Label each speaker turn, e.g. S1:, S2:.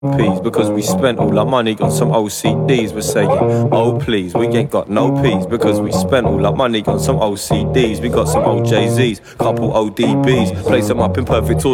S1: Peas because we spent all our money on some OCDs. We're saying, oh please, we ain't got no peas because we spent all our money on some OCDs. We got some OJZs, couple ODBs, place them up in perfect order.